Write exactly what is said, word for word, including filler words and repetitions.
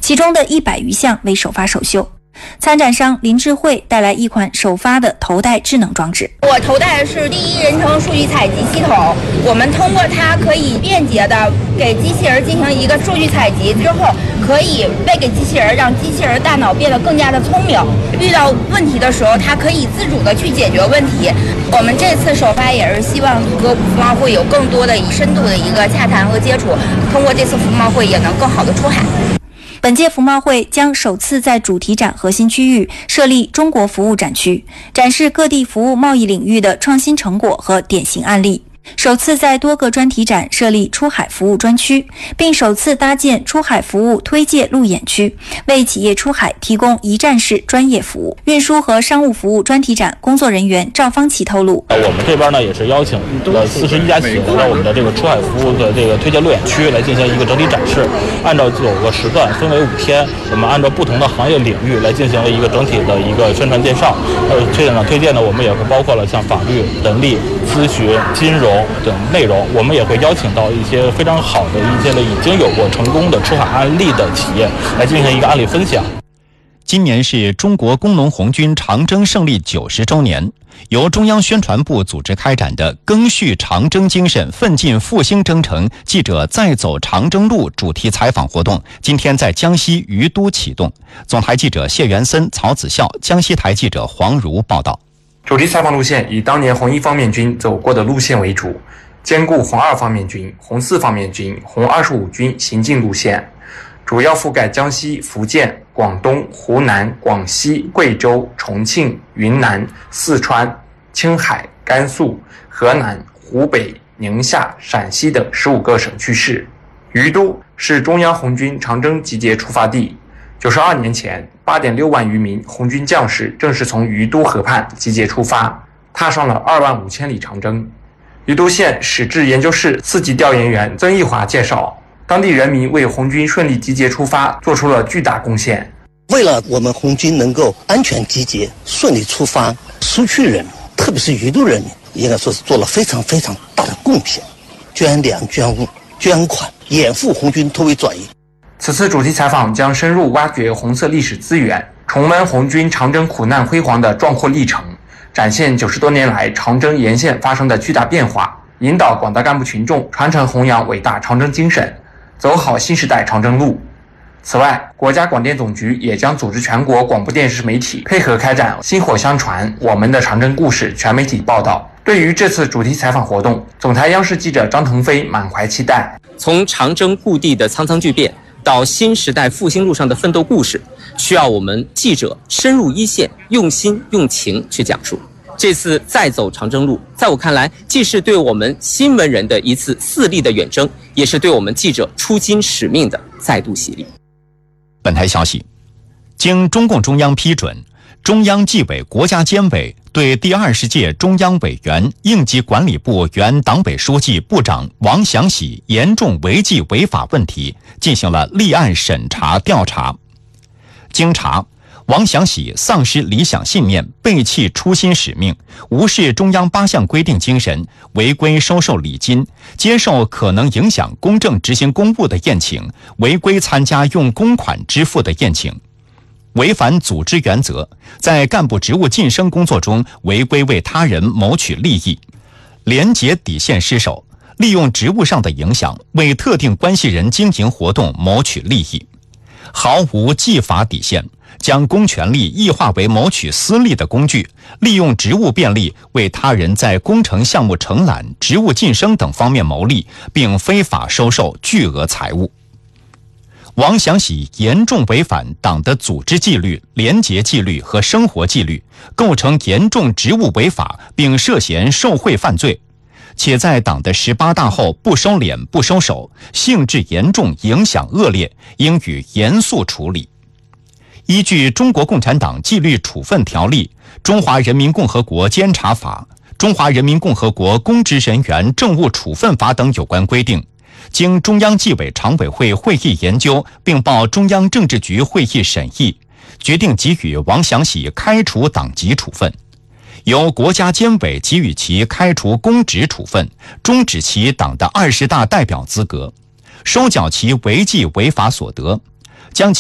其中的一百余项为首发首秀。参展商林智慧带来一款首发的头戴智能装置。 我头戴的是第一人称数据采集系统，我们通过它可以便捷的给机器人进行一个数据采集之后，可以喂给机器人，让机器人大脑变得更加的聪明。遇到问题的时候，它可以自主的去解决问题。我们这次首发也是希望和服贸会有更多的深度的一个洽谈和接触，通过这次服贸会也能更好的出海。 本届服贸会将首次在主题展核心区域设立中国服务展区，展示各地服务贸易领域的创新成果和典型案例。首次在多个专题展设立出海服务专区，并首次搭建出海服务推介路演区，为企业出海提供一站式专业服务。运输和商务服务专题展工作人员赵方奇透露， 我们这边呢也是邀请了四十一家企业来到我们的这个出海服务的这个推介路演区来进行一个整体展示，按照九个时段分为五天，我们按照不同的行业领域来进行了一个整体的一个宣传介绍。呃，推荐呢推荐呢我们也会包括了像法律、人力、咨询、金融等内容，我们也会邀请到一些非常好的一些的已经有过成功的出海案例的企业来进行一个案例分享。 今年是中国工农红军长征胜利九十周年，由中央宣传部组织开展的赓续长征精神，奋进复兴征程记者再走长征路主题采访活动今天在江西于都启动。总台记者谢元森、曹子孝，江西台记者黄如报道。 主题采访路线以当年红一方面军走过的路线为主，兼顾红二方面军、红四方面军、红二十五军行进路线，主要覆盖江西、福建、广东、湖南、广西、贵州、重庆、云南、四川、青海、甘肃、河南、湖北、宁夏、陕西等十五个省区市。于都是中央红军长征集结出发地。九十二年前，八点六万余名红军将士正是从于都河畔集结出发，踏上了二万五千里长征。于都县史志研究室四级调研员曾义华介绍，当地人民为红军顺利集结出发做出了巨大贡献。 为了我们红军能够安全集结、顺利出发，苏区人民，特别是于都人民，应该说是做了非常非常大的贡献，捐粮、捐物、捐款，掩护红军突围转移。 此次主题采访将深入挖掘红色历史资源，重温红军长征苦难辉煌的壮阔历程，展现九十多年来长征沿线发生的巨大变化，引导广大干部群众传承弘扬伟大长征精神，走好新时代长征路。此外，国家广电总局也将组织全国广播电视媒体配合开展薪火相传我们的长征故事全媒体报道。对于这次主题采访活动，总台央视记者张腾飞满怀期待。 从长征故地的苍苍巨变到新时代复兴路上的奋斗故事，需要我们记者深入一线，用心用情去讲述。这次再走长征路，在我看来，既是对我们新闻人的一次四立的远征，也是对我们记者出京使命的再度洗礼。 本台消息，经中共中央批准，中央纪委国家监委对第二十届中央委员、应急管理部原党委书记、部长王祥喜严重违纪违法问题进行了立案审查调查。经查，王祥喜丧失理想信念，背弃初心使命，无视中央八项规定精神，违规收受礼金，接受可能影响公正执行公务的宴请，违规参加用公款支付的宴请，违反组织原则，在干部职务晋升工作中违规为他人谋取利益，廉洁底线失守，利用职务上的影响为特定关系人经营活动谋取利益，毫无纪法底线，将公权力异化为谋取私利的工具，利用职务便利为他人在工程项目承揽、职务晋升等方面谋利，并非法收受巨额财物。王祥喜严重违反党的组织纪律、廉洁纪律和生活纪律，构成严重职务违法，并涉嫌受贿犯罪，且在党的十八大后不收敛不收手，性质严重，影响恶劣，应予严肃处理。依据《中国共产党纪律处分条例》、《中华人民共和国监察法》、《中华人民共和国公职人员政务处分法》等有关规定，经中央纪委常委会会议研究，并报中央政治局会议审议，决定给予王祥喜开除党籍处分，由国家监委给予其开除公职处分，终止其党的二十大代表资格，收缴其违纪违法所得，将其